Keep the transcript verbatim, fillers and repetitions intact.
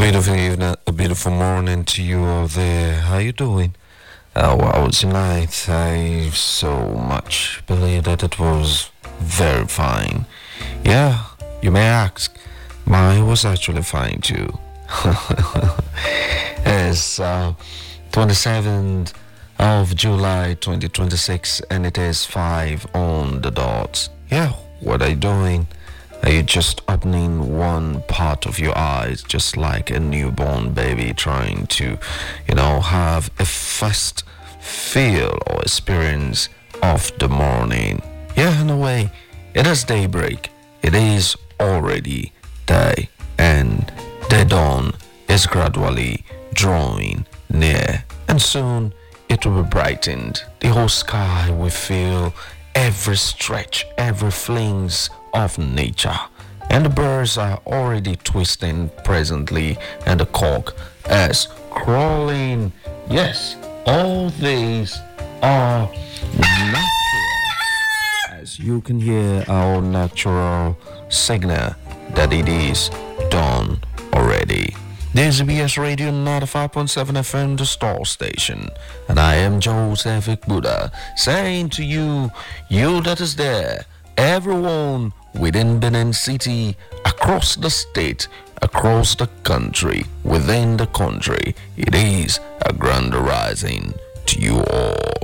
beautiful evening, a beautiful morning to you all there. How you doing? Uh, well, tonight I so much believe that it was very fine. Yeah, you may ask. Mine was actually fine too. It's uh, twenty-seventh of July twenty twenty-six and it is five on the dot. Yeah, what are you doing? Are you just opening one part of your eyes, just like a newborn baby trying to, you know, have a first feel or experience of the morning? Yeah, in a way, it is daybreak. It is already day, and the dawn is gradually drawing near, and soon it will be brightened. The whole sky will feel every stretch, every flings of nature, and the birds are already twisting presently, and the cock is crawling. Yes, all these are natural, as you can hear our natural signal that it is done already. This is B S Radio ninety-five point seven F M, the Star Station, and I am Joseph Buddha, saying to you, you that is there, everyone within Benin City, across the state, across the country, within the country, it is a grand rising to you all.